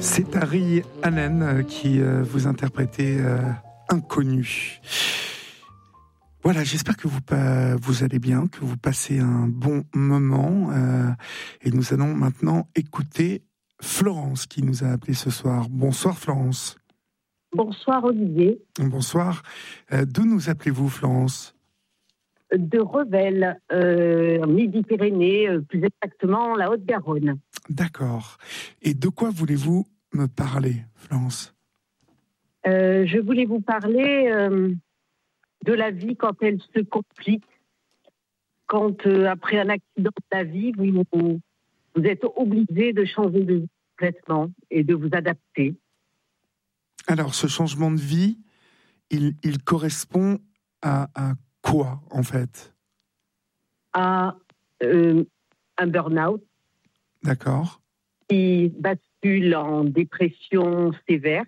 C'est Harry Allen qui vous interprétait Inconnu. Voilà, j'espère que vous allez bien, que vous passez un bon moment. Et nous allons maintenant écouter Florence qui nous a appelé ce soir. Bonsoir Florence. Bonsoir Olivier. Bonsoir. D'où nous appelez-vous Florence ? De Revel, Midi-Pyrénées, plus exactement la Haute-Garonne. D'accord. Et de quoi voulez-vous me parler, Florence ? Je voulais vous parler de la vie quand elle se complique, quand après un accident de la vie, vous êtes obligé de changer de vie complètement et de vous adapter. Alors, ce changement de vie, il correspond à quoi, en fait ? À un burn-out. D'accord. Qui bascule en dépression sévère,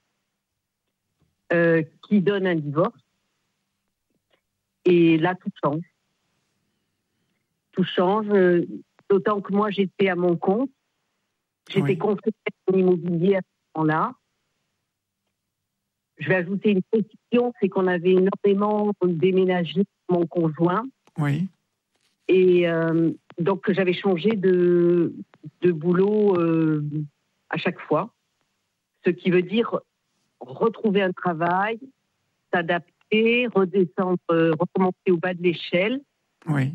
qui donne un divorce. Et là, tout change. Tout change, d'autant que moi, j'étais à mon compte. J'étais conseillère en immobilier à ce moment-là. Je vais ajouter une précision, c'est qu'on avait énormément déménagé mon conjoint. Oui. Et donc, j'avais changé de boulot à chaque fois. Ce qui veut dire retrouver un travail, s'adapter, redescendre, recommencer au bas de l'échelle. Oui.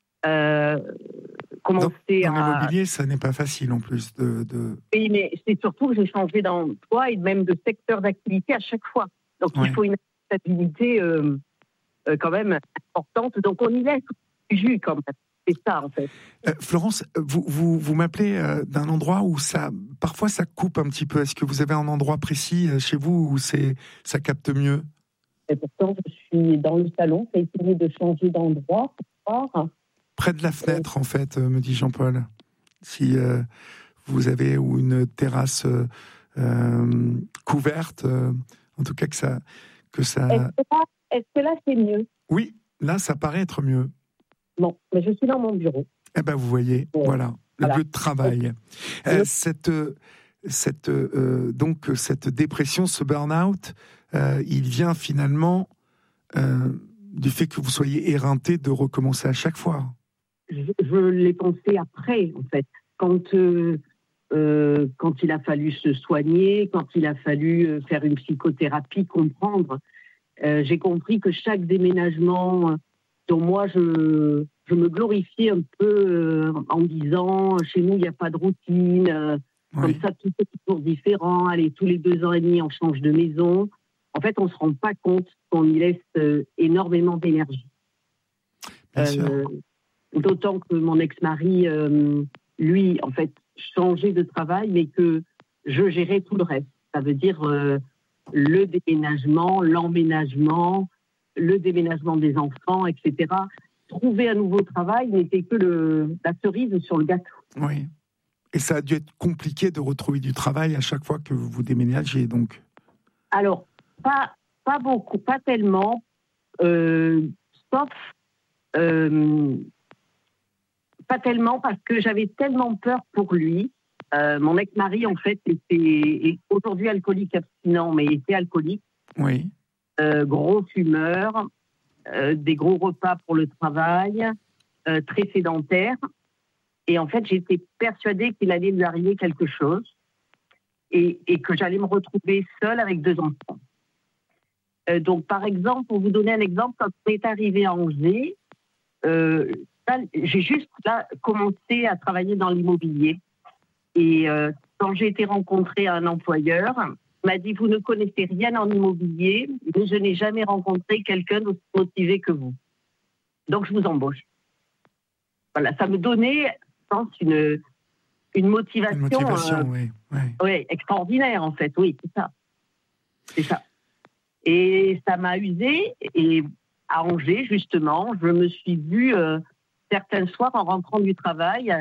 Commencer dans l'immobilier, ça n'est pas facile en plus de... Oui, mais c'est surtout que j'ai changé d'emploi et même de secteur d'activité à chaque fois. Donc, il faut une stabilité quand même importante. Donc, on y laisse du jus quand même. C'est ça, en fait. Florence, vous m'appelez d'un endroit où parfois ça coupe un petit peu. Est-ce que vous avez un endroit précis chez vous où ça capte mieux ? Et pourtant, je suis dans le salon. J'ai essayé de changer d'endroit pour voir. Près de la fenêtre, en fait, me dit Jean-Paul. Si vous avez une terrasse couverte, en tout cas que ça... Est-ce que là, c'est mieux ? Oui, là, ça paraît être mieux. Bon, mais je suis dans mon bureau. Eh bien, vous voyez, voilà, le lieu de travail. Cette dépression, ce burn-out, il vient finalement du fait que vous soyez éreinté de recommencer à chaque fois. Je l'ai pensé après, en fait. Quand il a fallu se soigner, quand il a fallu faire une psychothérapie, comprendre, j'ai compris que chaque déménagement dont moi je me glorifiais un peu en disant chez nous il n'y a pas de routine, comme ça tout est toujours différent, allez tous les 2 ans et demi on change de maison. En fait on ne se rend pas compte qu'on y laisse énormément d'énergie. D'autant que mon ex-mari, lui, en fait, changeait de travail, mais que je gérais tout le reste. Ça veut dire le déménagement, l'emménagement, le déménagement des enfants, etc. Trouver un nouveau travail n'était que la cerise sur le gâteau. Oui. Et ça a dû être compliqué de retrouver du travail à chaque fois que vous déménagez, donc. Alors, pas beaucoup, pas tellement, sauf... pas tellement parce que j'avais tellement peur pour lui. Mon ex-mari, en fait, est aujourd'hui alcoolique abstinent, mais était alcoolique. Oui. Gros fumeur, des gros repas pour le travail, très sédentaire. Et en fait, j'étais persuadée qu'il allait lui arriver quelque chose et que j'allais me retrouver seule avec 2 enfants. Donc, par exemple, pour vous donner un exemple, quand on est arrivé à Angers, j'ai juste commencé à travailler dans l'immobilier. Et quand j'ai été rencontrée un employeur, il m'a dit « Vous ne connaissez rien en immobilier, mais je n'ai jamais rencontré quelqu'un d'aussi motivé que vous. Donc, je vous embauche. » Voilà, ça me donnait, je pense, une motivation. Une motivation, oui. Oui, extraordinaire, en fait. Oui, c'est ça. C'est ça. Et ça m'a usée. Et à Angers, justement, je me suis vue certains soirs en rentrant du travail